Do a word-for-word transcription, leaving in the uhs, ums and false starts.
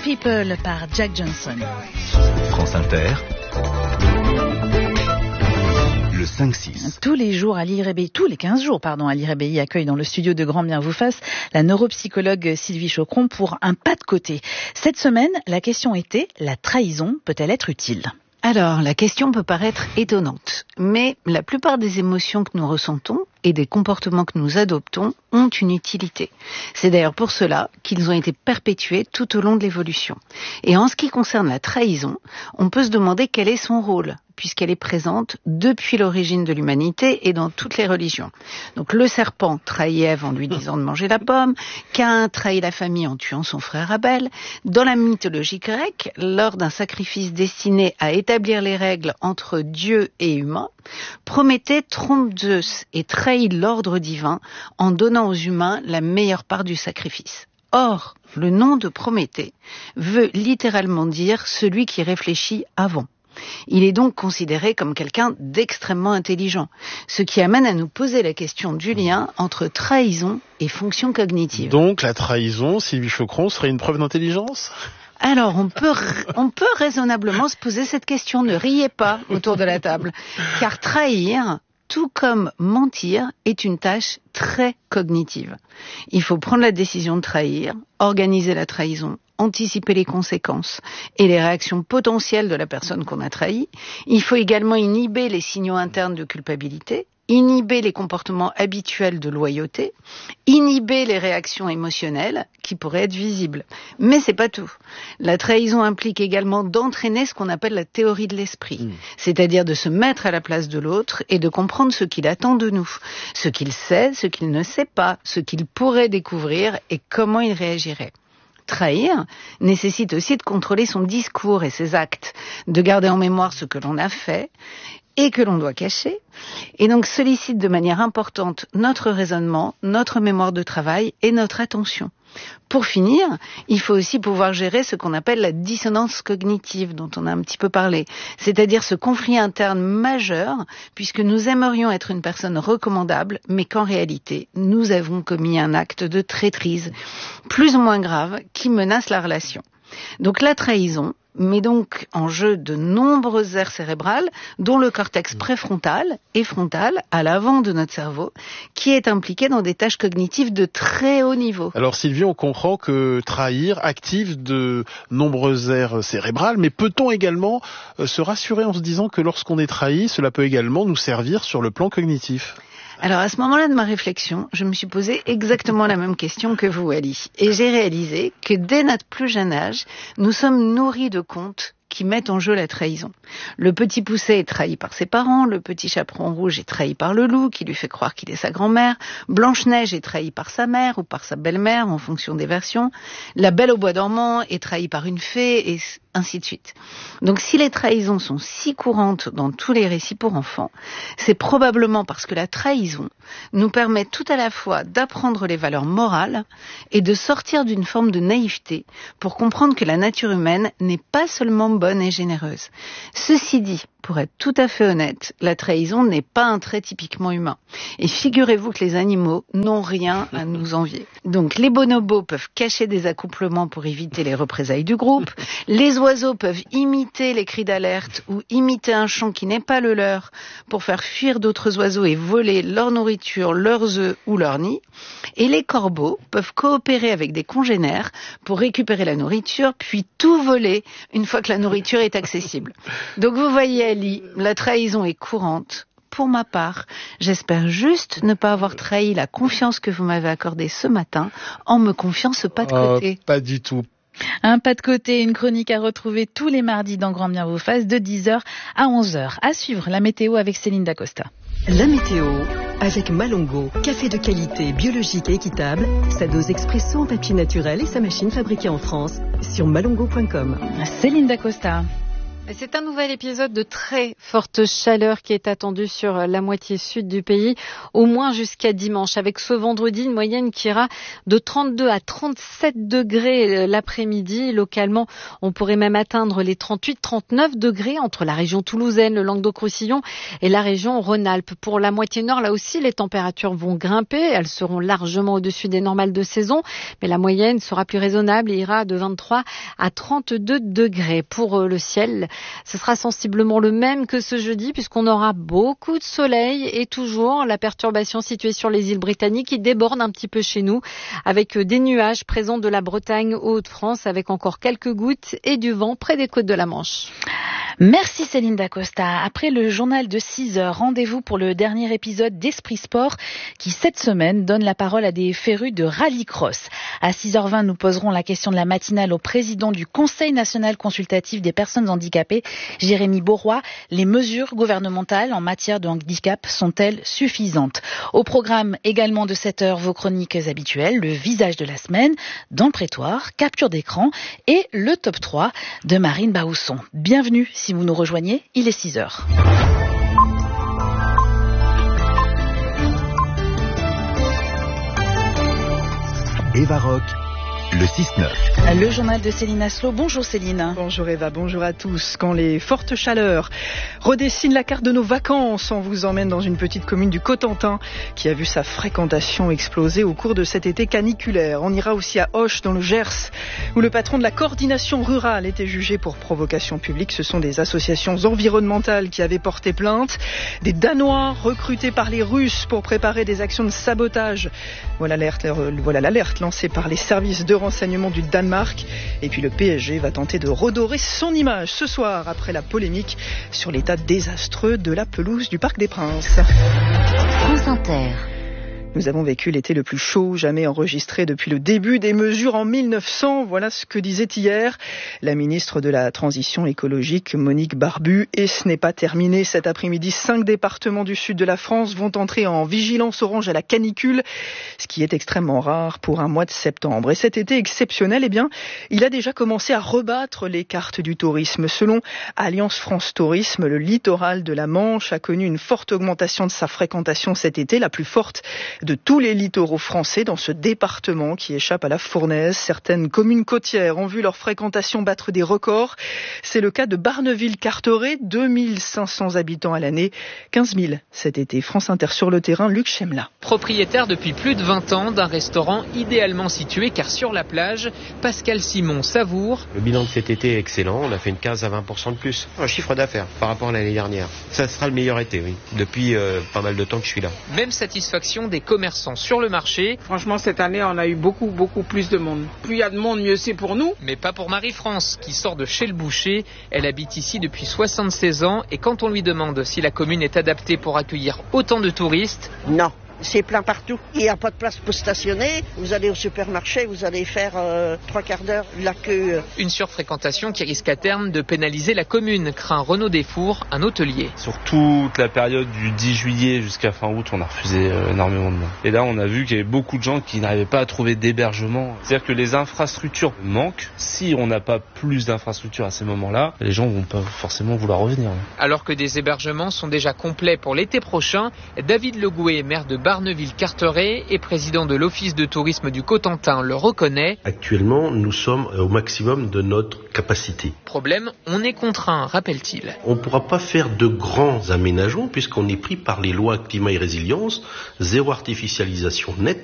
Triple par Jack Johnson. France Inter, le cinq six. Tous les jours, Ali Rebéi, tous les quinze jours, pardon, Ali Rebéi accueille dans le studio de Grand Bien vous fasse la neuropsychologue Sylvie Chocron pour un pas de côté. Cette semaine, la question était, la trahison peut-elle être utile ? Alors, la question peut paraître étonnante, mais la plupart des émotions que nous ressentons et des comportements que nous adoptons ont une utilité. C'est d'ailleurs pour cela qu'ils ont été perpétués tout au long de l'évolution. Et en ce qui concerne la trahison, on peut se demander quel est son rôle, puisqu'elle est présente depuis l'origine de l'humanité et dans toutes les religions. Donc le serpent trahit Ève en lui disant de manger la pomme, Caïn trahit la famille en tuant son frère Abel. Dans la mythologie grecque, lors d'un sacrifice destiné à établir les règles entre Dieu et humains, Prométhée trompe Zeus et trahit l'ordre divin en donnant aux humains la meilleure part du sacrifice. Or, le nom de Prométhée veut littéralement dire celui qui réfléchit avant. Il est donc considéré comme quelqu'un d'extrêmement intelligent, ce qui amène à nous poser la question du lien entre trahison et fonction cognitive. Donc la trahison, Sylvie Chocron, serait une preuve d'intelligence ? Alors, on peut, on peut raisonnablement se poser cette question. Ne riez pas autour de la table. Car trahir, tout comme mentir, est une tâche très cognitive. Il faut prendre la décision de trahir, organiser la trahison, anticiper les conséquences et les réactions potentielles de la personne qu'on a trahie. Il faut également inhiber les signaux internes de culpabilité, inhiber les comportements habituels de loyauté, inhiber les réactions émotionnelles qui pourraient être visibles. Mais c'est pas tout. La trahison implique également d'entraîner ce qu'on appelle la théorie de l'esprit, mmh. c'est-à-dire de se mettre à la place de l'autre et de comprendre ce qu'il attend de nous, ce qu'il sait, ce qu'il ne sait pas, ce qu'il pourrait découvrir et comment il réagirait. Trahir nécessite aussi de contrôler son discours et ses actes, de garder en mémoire ce que l'on a fait et que l'on doit cacher, et donc sollicite de manière importante notre raisonnement, notre mémoire de travail et notre attention. Pour finir, il faut aussi pouvoir gérer ce qu'on appelle la dissonance cognitive, dont on a un petit peu parlé, c'est-à-dire ce conflit interne majeur, puisque nous aimerions être une personne recommandable, mais qu'en réalité, nous avons commis un acte de traîtrise, plus ou moins grave, qui menace la relation. Donc la trahison met donc en jeu de nombreuses aires cérébrales, dont le cortex préfrontal et frontal, à l'avant de notre cerveau, qui est impliqué dans des tâches cognitives de très haut niveau. Alors Sylvie, on comprend que trahir active de nombreuses aires cérébrales, mais peut-on également se rassurer en se disant que lorsqu'on est trahi, cela peut également nous servir sur le plan cognitif ? Alors à ce moment-là de ma réflexion, je me suis posé exactement la même question que vous, Ali. Et j'ai réalisé que dès notre plus jeune âge, nous sommes nourris de contes qui mettent en jeu la trahison. Le petit Pousset est trahi par ses parents, le petit Chaperon Rouge est trahi par le loup qui lui fait croire qu'il est sa grand-mère, Blanche-Neige est trahie par sa mère ou par sa belle-mère en fonction des versions, la Belle au bois dormant est trahie par une fée et ainsi de suite. Donc si les trahisons sont si courantes dans tous les récits pour enfants, c'est probablement parce que la trahison nous permet tout à la fois d'apprendre les valeurs morales et de sortir d'une forme de naïveté pour comprendre que la nature humaine n'est pas seulement bonne et généreuse. Ceci dit, pour être tout à fait honnête, la trahison n'est pas un trait typiquement humain. Et figurez-vous que les animaux n'ont rien à nous envier. Donc les bonobos peuvent cacher des accouplements pour éviter les représailles du groupe, les oiseaux peuvent imiter les cris d'alerte ou imiter un chant qui n'est pas le leur pour faire fuir d'autres oiseaux et voler leur nourriture, leurs œufs ou leur nid, et les corbeaux peuvent coopérer avec des congénères pour récupérer la nourriture puis tout voler une fois que la nourriture est accessible. Donc vous voyez Ali, la trahison est courante. Pour ma part, j'espère juste ne pas avoir trahi la confiance que vous m'avez accordée ce matin en me confiant ce pas de côté. Euh, pas du tout. Un pas de côté, une chronique à retrouver tous les mardis dans Grand Bien vous fasse de dix heures à onze heures. À suivre la météo avec Céline Dacosta. La météo avec Malongo, café de qualité, biologique et équitable, sa dose expresso en papier naturel et sa machine fabriquée en France sur malongo point com. Céline Dacosta. C'est un nouvel épisode de très forte chaleur qui est attendu sur la moitié sud du pays, au moins jusqu'à dimanche, avec ce vendredi une moyenne qui ira de trente-deux à trente-sept degrés l'après-midi. Localement, on pourrait même atteindre les trente-huit à trente-neuf degrés entre la région toulousaine, le Languedoc-Roussillon et la région Rhône-Alpes. Pour la moitié nord, là aussi, les températures vont grimper. Elles seront largement au-dessus des normales de saison, mais la moyenne sera plus raisonnable et ira de vingt-trois à trente-deux degrés. Pour le ciel, ce sera sensiblement le même que ce jeudi puisqu'on aura beaucoup de soleil et toujours la perturbation située sur les îles britanniques qui déborde un petit peu chez nous avec des nuages présents de la Bretagne aux Hauts-de-France avec encore quelques gouttes et du vent près des côtes de la Manche. Merci Céline Dacosta. Après le journal de six heures, rendez-vous pour le dernier épisode d'Esprit Sport qui, cette semaine, donne la parole à des férus de rallycross. À six heures vingt, nous poserons la question de la matinale au président du Conseil national consultatif des personnes handicapées, Jérémy Bauroy. Les mesures gouvernementales en matière de handicap sont-elles suffisantes? Au programme également de sept heures, vos chroniques habituelles, le visage de la semaine, dans le prétoire, capture d'écran et le top trois de Marine Baousson. Bienvenue si vous nous rejoignez, il est six heures. Eva Rock, le six neuf. Le journal de Céline Aslo. Bonjour Céline. Bonjour Eva, bonjour à tous. Quand les fortes chaleurs redessinent la carte de nos vacances, on vous emmène dans une petite commune du Cotentin qui a vu sa fréquentation exploser au cours de cet été caniculaire. On ira aussi à Auch dans le Gers où le patron de la coordination rurale était jugé pour provocation publique. Ce sont des associations environnementales qui avaient porté plainte. Des Danois recrutés par les Russes pour préparer des actions de sabotage. Voilà l'alerte, voilà l'alerte lancée par les services de renseignement du Danemark. Et puis le P S G va tenter de redorer son image ce soir après la polémique sur l'état désastreux de la pelouse du Parc des Princes. France Inter. Nous avons vécu l'été le plus chaud jamais enregistré depuis le début des mesures en mille neuf cents. Voilà ce que disait hier la ministre de la Transition écologique, Monique Barbu. Et ce n'est pas terminé. Cet après-midi, cinq départements du sud de la France vont entrer en vigilance orange à la canicule, ce qui est extrêmement rare pour un mois de septembre. Et cet été exceptionnel, eh bien, il a déjà commencé à rebattre les cartes du tourisme. Selon Alliance France Tourisme, le littoral de la Manche a connu une forte augmentation de sa fréquentation cet été, la plus forte de tous les littoraux français dans ce département qui échappe à la fournaise. Certaines communes côtières ont vu leur fréquentation battre des records. C'est le cas de Barneville-Carteret, deux mille cinq cents habitants à l'année, quinze mille cet été. France Inter sur le terrain, Luc Chemla. Propriétaire depuis plus de vingt ans d'un restaurant idéalement situé car sur la plage, Pascal Simon savoure. Le bilan de cet été est excellent, on a fait une quinze à vingt pour cent de plus. Un chiffre d'affaires par rapport à l'année dernière. Ça sera le meilleur été, oui, depuis euh, pas mal de temps que je suis là. Même satisfaction des commerçants sur le marché. Franchement, cette année, on a eu beaucoup, beaucoup plus de monde. Plus il y a de monde, mieux c'est pour nous. Mais pas pour Marie-France, qui sort de chez le boucher. Elle habite ici depuis soixante-seize ans et quand on lui demande si la commune est adaptée pour accueillir autant de touristes... Non. C'est plein partout. Il n'y a pas de place pour stationner. Vous allez au supermarché, vous allez faire euh, trois quarts d'heure la queue. Une surfréquentation qui risque à terme de pénaliser la commune, craint Renaud Desfours, un hôtelier. Sur toute la période du dix juillet jusqu'à fin août, on a refusé euh, énormément de monde. Et là, on a vu qu'il y avait beaucoup de gens qui n'arrivaient pas à trouver d'hébergement. C'est-à-dire que les infrastructures manquent. Si on n'a pas plus d'infrastructures à ces moments-là, les gens vont pas forcément vouloir revenir. Alors que des hébergements sont déjà complets pour l'été prochain, David Legoué, maire de Barneville-Carteret et président de l'Office de tourisme du Cotentin, le reconnaît. Actuellement, nous sommes au maximum de notre capacité. Problème, on est contraint, rappelle-t-il. On ne pourra pas faire de grands aménagements puisqu'on est pris par les lois climat et résilience, zéro artificialisation nette.